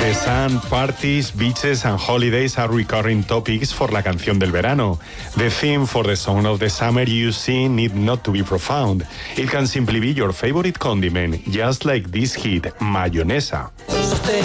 The sun, parties, beaches and holidays are recurring topics for la canción del verano. The theme for the song of the summer you sing need not to be profound. It can simply be your favorite condiment, just like this hit, mayonesa.